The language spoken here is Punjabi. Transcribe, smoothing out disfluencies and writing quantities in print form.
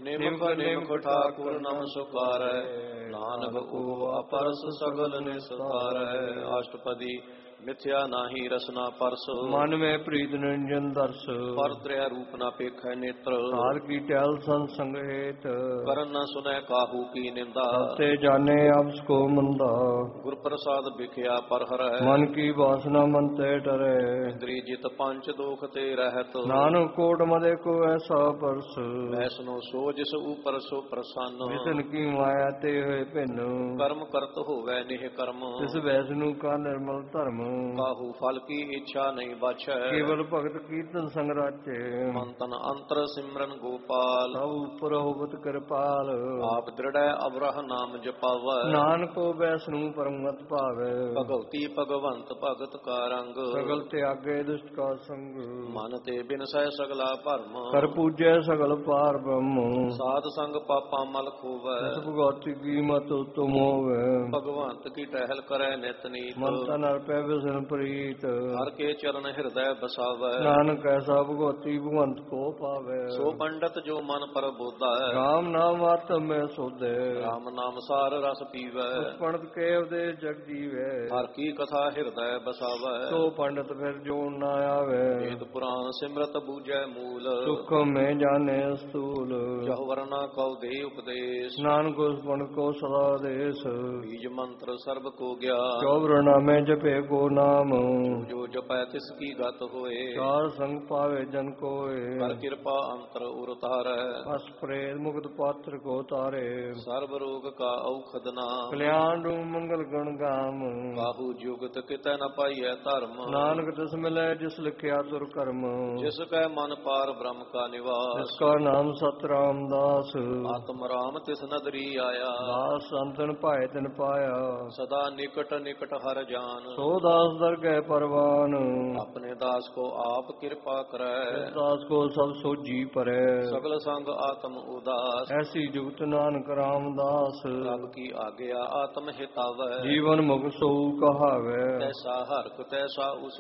ਨਿਮਖ ਨਿਮਖ ਠਾਕੁਰ ਨਮ ਸੁਕਾਰੈ, ਨਾਨਕ ਉਹ ਅਪਰਸ ਸਗਲ ਨਿਸਤਾਰੈ। ਅਸ਼ਟਪਦੀ ਮਿਥਿਆ ਨਾਹੀ ਰਸਨਾ ਪਰਸ, ਮਨ ਮੈਂ ਪ੍ਰੀਤ ਨਿਰੰਜਨ ਦਰਸ। ਪਰ ਦ੍ਰਿਆ ਰੂਪ ਨਾ ਪੇਖੈ ਨੇਤਰ, ਸਾਧ ਕੀ ਟਹਿਲ ਸੰਗ ਸੰਗੇਤ। ਕਰਨ ਨ ਸੁਨੈ ਕਾਹੂ ਕੀ ਨਿੰਦਾ, ਤੇ ਜਾਣੇ ਆਪਸ ਕੋ ਮੰਦਾ। ਗੁਰ ਪ੍ਰਸਾਦ ਵਿਖਿਆ ਪਰ ਹਰੈ, ਮਨ ਕੀ ਵਾਸਨਾ ਮਨ ਤੇ ਡਰੈ। ਇੰਦਰੀ ਜਿਤ ਪੰਚ ਦੋਖ ਤੇ ਰਹਿਤ, ਨਾਨਕ ਕੋਟ ਮਦੇ ਕੋ ਐਸਾ ਪਰਸ। ਵੈਸਨੋ ਸੋ ਜਿਸ ਉਪਰ ਸੋ ਪ੍ਰਸੰਨ, ਵਿਤਨ ਕੀ ਮਾਇਆ ਤੇ ਹੋਏ ਭਿੰਨ। ਕਰਮ ਕਰਤ ਹੋਵੈ ਨਿਹ ਕਰਮ, ਇਸ ਵੈਸਨੂ ਕਾ ਨਿਰਮਲ ਧਰਮ। ਕਾਹੂ ਫਲ ਕੀ ਇੱਛਾ ਨਹੀਂ ਬਛੈ, ਕੇਵਲ ਭਗਤ ਕੀਰਤਨ ਸੰਗ ਰਾਚੇ। ਮਨ ਤਨ ਅੰਤਰ ਸਿਮਰਨ ਗੋਪਾਲ, ਸਭ ਉਪਰ ਹੋਵਤ ਕਿਰਪਾਲ। ਆਪ ਦ੍ਰਿੜੈ ਅਵਰਹ ਨਾਮ ਜਪਾਵੈ, ਨਾਨਕੋ ਵੈਸਨੂ ਪਰਮਤ ਭਾਵੈ। ਭਗਵਤੀ ਭਗਵੰਤ ਭਗਤ ਕਾ ਰੰਗ, ਸਗਲ ਤਿਆਗੇ ਦੁਸ਼ਟ ਕਾ ਸੰਗ। ਮਨ ਤੇ ਬਿਨਸੈ ਸਗਲਾ ਭਰਮ, ਕਰ ਪੂਜੈ ਸਗਲ ਪਾਰ ਬ੍ਰਹਮ। ਸਾਧ ਸੰਗ ਪਾਪਾ ਮਲ ਖੋਵੈ, ਇਸ ਭਗਵਤੀ ਕੀ ਮਤ ਉਤਮ ਹੋਵੈ। ਭਗਵੰਤ ਕੀ ਟਹਿਲ ਕਰੈ ਨਿਤ ਨੀਤ, ਮਨ ਤਨ ਅਰਪੈ ਵਿਸ਼ਨ ਪ੍ਰੀਤ। ਹਰ ਕੇ ਚਰਨ ਹਿਰਦੈ ਬਸਾਵੈ, ਨਾਨਕ ਐਸਾ ਭਗਵਤੀ ਭਗਵੰਤ ਕੋ ਪਾਵੈ। ਸੋ ਪੰਡਤ ਜੋ ਮਨ ਪ੍ਰਬੋਧਾ, ਰਾਮ ਨਾਮ ਆਤਮ ਮੈਂ ਸੋਧੈ। ਰਾਮ ਨਾਮ ਸਾਰ ਰਸ ਪੀਵੈ, ਉਸ ਪੰਡਤ ਕੇ ਉਪਦੇਸ਼ ਜਗ ਜੀਵੈ। ਹਰ ਕੀ ਕਥਾ ਹਿਰਦੈ ਬਸਾਵੈ, ਸੋ ਪੰਡਤ ਫਿਰ ਜੋ ਨਾ ਆਵੈ। ਵੇਦ ਪੁਰਾਨ ਸਿਮਰਤ ਬੂਝੈ ਮੂਲ, ਸੁਖ ਮੈਂ ਜਾਣੇ ਸਤੂਲ। ਜਹ ਵਰਨਾ ਕਉ ਦੇ ਉਪਦੇਸ਼, ਨਾਨਕ ਉਸ ਪੰਡਤ ਕੋ ਸਦਾ ਦੇਸ। ਬੀਜ ਮੰਤਰ ਸਰਬ ਕੋ ਗਿਆ, ਚੌਬਰ ਨਾਮੇ ਜਪੇ ਕੋ ਨਾਮ। ਜੋ ਜਪੈ ਤਿਸ ਕੀ ਗਤ ਹੋਏ, ਸਾਧ ਸੰਗ ਪਾਵੇ ਜਨ ਕੋਏ। ਕਰ ਕਿਰਪਾ ਅੰਤਰ ਉਰ ਤਾਰੈ, ਅਸ ਪ੍ਰੇਤ ਮੁਕਤ ਪਾਤਰ ਕੋ ਤਾਰੇ। ਸਰਬ ਰੋਗ ਕਾ ਔਖਦ ਨਾਮ, ਕਲਿਆਣ ਨੂੰ ਮੰਗਲ ਗਣ ਗਾਮ। ਕਾਹੂ ਜੁਗਤ ਕਿਤੈ ਨ ਪਾਈਐ ਧਰਮ, ਨਾਨਕ ਤਿਸ ਮਿਲੈ ਜਿਸ ਲਿਖਿਆ ਤੁਰ ਕਰਮ। ਜਿਸ ਕੈ ਮਨ ਪਾਰ ਬ੍ਰਹਮ ਕਾ ਨਿਵਾਸ, ਜਿਸ ਕਾ ਨਾਮ ਸਤ ਰਾਮਦਾਸ। ਆਤਮ ਰਾਮ ਤਿਸ ਨਦਰੀ ਆਇਆ, ਦਾਸ ਸੰਤਨ ਭਾਏ ਤਿਨ ਪਾਇਆ। ਸਦਾ ਨਿਕਟ ਨਿਕਟ ਹਰ ਜਾਨ, ਸੋ ਦਾਸ ਦਰਗਹਿ ਪਰਵਾਨ। ਆਪਣੇ ਦਾਸ ਕੋ ਆਪ ਕਿਰਪਾ ਕਰੈ, ਇਸ ਦਾਸ ਕੋ ਸਭ ਸੋਜੀ ਪਰੈ। ਸਗਲ ਸੰਗ ਆਤਮ ਉਦਾਸ, ਐਸੀ ਜੁਗਤ ਨਾਨਕ ਰਾਮਦਾਸ। ਰੱਬ ਕੀ ਆਗਿਆ ਆਤਮ ਹਿਤਾਵੈ, ਜੀਵਨ ਮੁਖ ਸੋ ਕਹਾਵੈ। ਤੈਸਾ ਹਰਖ ਤੈਸਾ ਉਸ